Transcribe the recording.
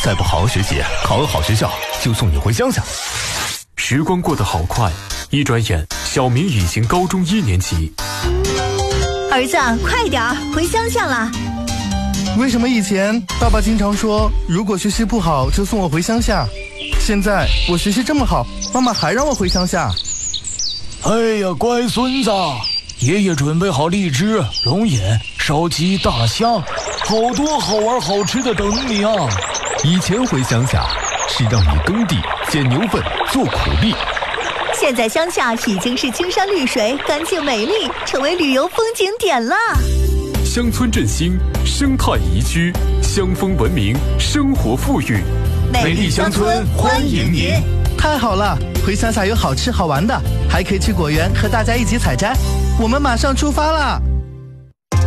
再不好好学习，考个好学校，就送你回乡下。 时光过得好快，一转眼，小明已经高中1年级。 儿子，快点儿，回乡下了。 为什么以前爸爸经常说，如果学习不好就送我回乡下？现在我学习这么好，妈妈还让我回乡下。 哎呀，乖孙子，爷爷准备好荔枝、龙眼、烧鸡、大虾，好多好玩好吃的等你啊！ 以前回乡下是让你耕地、捡牛粪、做苦力， 现在乡下已经是青山绿水、干净美丽，成为旅游风景点了。 乡村振兴，生态宜居，乡风文明，生活富裕。 美丽乡村欢迎您！ 太好了，回乡下有好吃好玩的，还可以去果园和大家一起采摘。我们马上出发了。